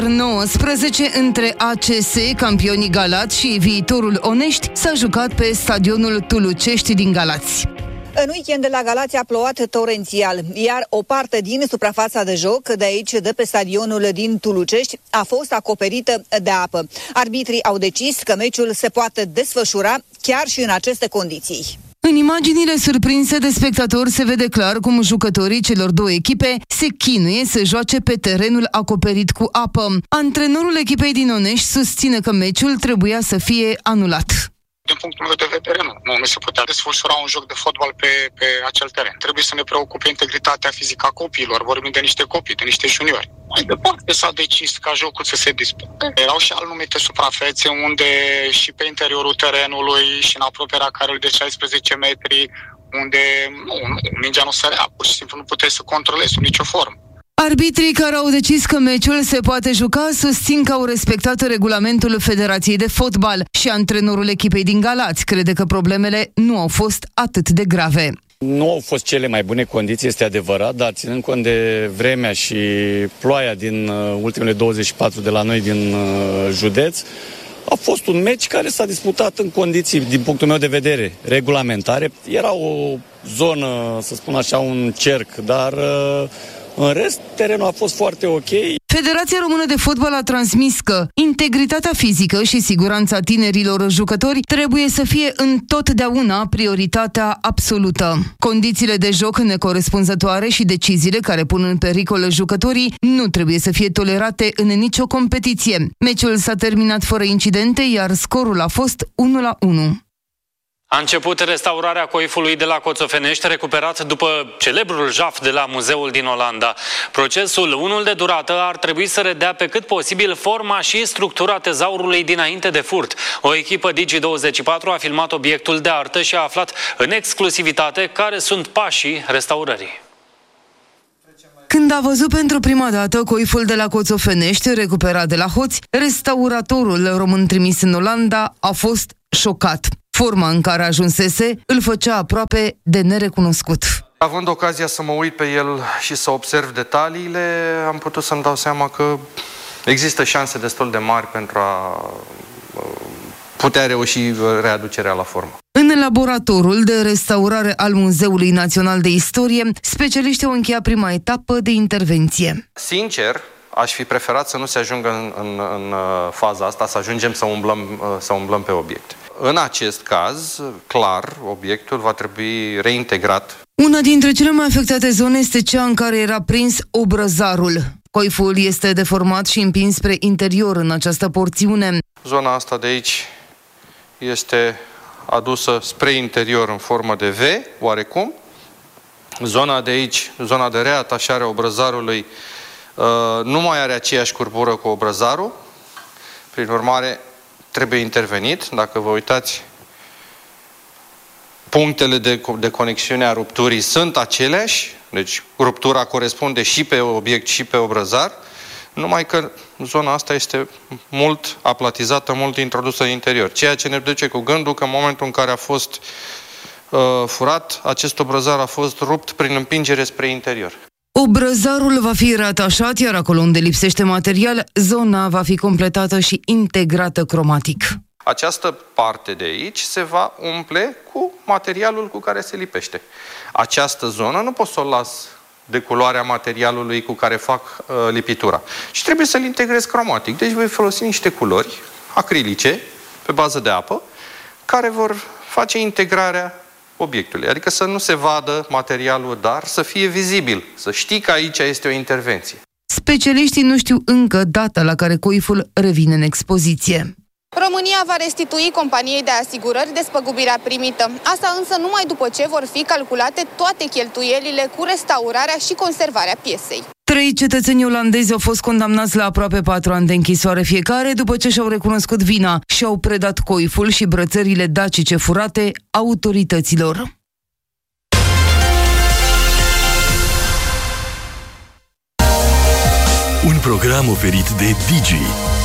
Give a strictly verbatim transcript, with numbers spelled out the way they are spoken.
nouăsprezece între A C S, campionii Galați, și Viitorul Onești s-a jucat pe stadionul Tulucești din Galați. În weekend la Galați a plouat torențial, iar o parte din suprafața de joc de aici, de pe stadionul din Tulucești, a fost acoperită de apă. Arbitrii au decis că meciul se poate desfășura chiar și în aceste condiții. În imaginile surprinse de spectatori se vede clar cum jucătorii celor două echipe se chinuie să joace pe terenul acoperit cu apă. Antrenorul echipei din Onești susține că meciul trebuia să fie anulat. Din punctul meu de vedere, nu. Nu, nu se putea desfășura un joc de fotbal pe, pe acel teren. Trebuie să ne preocupe integritatea fizică a copiilor. Vorbim de niște copii, de niște juniori. Mai departe s-a decis ca jocul să se dispute. Erau și anumite suprafețe unde și pe interiorul terenului și în apropierea carului de șaisprezece metri, unde nu, nu, mingea nu sărea, pur și simplu nu puteai să controlezi sub nicio formă. Arbitrii care au decis că meciul se poate juca susțin că au respectat regulamentul Federației de Fotbal și antrenorul echipei din Galați crede că problemele nu au fost atât de grave. Nu au fost cele mai bune condiții, este adevărat, dar ținând cont de vremea și ploaia din ultimele douăzeci și patru de la noi din județ, a fost un meci care s-a disputat în condiții, din punctul meu de vedere, regulamentare. Era o zonă, să spun așa, un cerc, dar în rest, terenul a fost foarte ok. Federația Română de Fotbal a transmis că integritatea fizică și siguranța tinerilor jucători trebuie să fie întotdeauna prioritatea absolută. Condițiile de joc necorespunzătoare și deciziile care pun în pericol jucătorii nu trebuie să fie tolerate în nicio competiție. Meciul s-a terminat fără incidente, iar scorul a fost unu la unu. A început restaurarea coifului de la Coțofenești, recuperat după celebrul jaf de la Muzeul din Olanda. Procesul, unul de durată, ar trebui să redea pe cât posibil forma și structura tezaurului dinainte de furt. O echipă Digi douăzeci și patru a filmat obiectul de artă și a aflat în exclusivitate care sunt pașii restaurării. Când a văzut pentru prima dată coiful de la Coțofenești recuperat de la hoți, restauratorul român trimis în Olanda a fost șocat. Forma în care ajunsese îl făcea aproape de nerecunoscut. Având ocazia să mă uit pe el și să observ detaliile, am putut să-mi dau seama că există șanse destul de mari pentru a putea reuși readucerea la formă. În laboratorul de restaurare al Muzeului Național de Istorie, specialiștii au încheiat prima etapă de intervenție. Sincer, aș fi preferat să nu se ajungă în, în, în faza asta, să ajungem să umblăm, să umblăm pe obiect. În acest caz, clar, obiectul va trebui reintegrat. Una dintre cele mai afectate zone este cea în care era prins obrăzarul. Coiful este deformat și împins spre interior în această porțiune. Zona asta de aici este adusă spre interior în formă de V, oarecum. Zona de aici, zona de reatașare a obrăzarului, nu mai are aceeași curbură cu obrăzarul. Prin urmare, trebuie intervenit. Dacă vă uitați, punctele de, de conexiune a rupturii sunt aceleași, deci ruptura corespunde și pe obiect și pe obrăzar, numai că zona asta este mult aplatizată, mult introdusă în interior. Ceea ce ne duce cu gândul că în momentul în care a fost uh, furat, acest obrăzar a fost rupt prin împingere spre interior. Obrăzarul va fi reatașat, iar acolo unde lipsește material, zona va fi completată și integrată cromatic. Această parte de aici se va umple cu materialul cu care se lipește. Această zonă nu pot să o las de culoarea materialului cu care fac uh, lipitura. Și trebuie să-l integrez cromatic. Deci voi folosi niște culori acrilice pe bază de apă care vor face integrarea obiectului. Adică să nu se vadă materialul, dar să fie vizibil. Să știi că aici este o intervenție. Specialiștii nu știu încă data la care coiful revine în expoziție. România va restitui companiei de asigurări despăgubirea primită. Asta însă numai după ce vor fi calculate toate cheltuielile cu restaurarea și conservarea piesei. Trei cetățeni olandezi au fost condamnați la aproape patru ani de închisoare fiecare după ce și-au recunoscut vina și au predat coiful și brățările dacice furate autorităților. Un program oferit de Digi.